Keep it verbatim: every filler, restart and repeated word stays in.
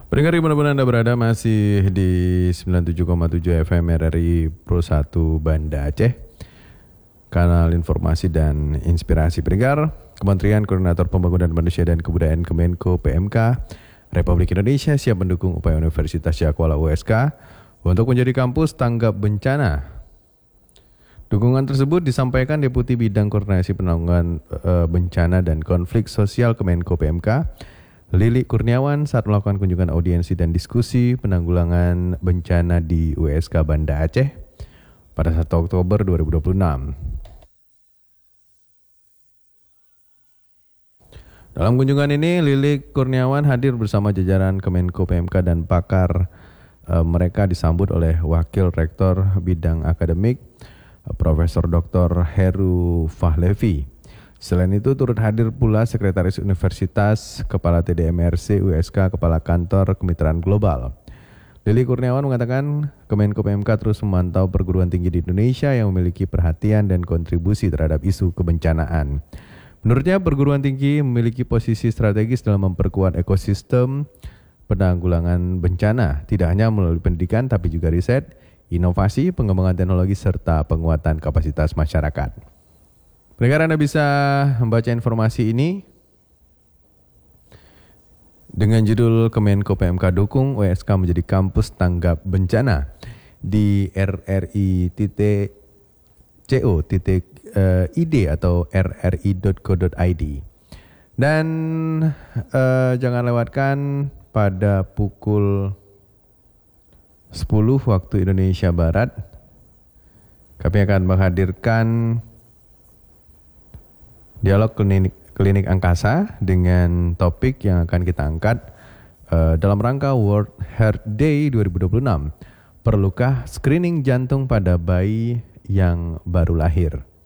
Pendengar dimanapun Anda berada, masih di sembilan puluh tujuh koma tujuh F M R R I Pro satu Banda Aceh, kanal informasi dan inspirasi. Pendengar, Kementerian Koordinator Pembangunan Manusia dan Kebudayaan Kemenko P M K Republik Indonesia siap mendukung upaya Universitas Syakuala U S K untuk menjadi kampus tanggap bencana. Dukungan tersebut disampaikan Deputi Bidang Koordinasi Penanggulangan e, Bencana dan Konflik Sosial Kemenko P M K Lili Kurniawan saat melakukan kunjungan audiensi dan diskusi penanggulangan bencana di U S K Banda Aceh pada satu Oktober dua ribu dua puluh enam. Dalam kunjungan ini, Lili Kurniawan hadir bersama jajaran Kemenko P M K dan pakar. E, mereka disambut oleh Wakil Rektor Bidang Akademik, Profesor Doktor Heru Fahlevi. Selain itu turut hadir pula Sekretaris Universitas, Kepala T D M R C U S K, Kepala Kantor Kemitraan Global. Lili Kurniawan mengatakan Kemenko P M K terus memantau perguruan tinggi di Indonesia yang memiliki perhatian dan kontribusi terhadap isu kebencanaan. Menurutnya perguruan tinggi memiliki posisi strategis dalam memperkuat ekosistem penanggulangan bencana, tidak hanya melalui pendidikan tapi juga riset, inovasi, pengembangan teknologi serta penguatan kapasitas masyarakat. Pendengar, Anda bisa membaca informasi ini dengan judul Kemenko P M K dukung U S K menjadi kampus tanggap bencana di r r i titik co titik i d atau r r i titik co titik i d. Dan uh, jangan lewatkan pada pukul sepuluh waktu Indonesia Barat kami akan menghadirkan dialog klinik, klinik angkasa dengan topik yang akan kita angkat uh, dalam rangka World Heart Day dua ribu dua puluh enam. Perlukah screening jantung pada bayi yang baru lahir?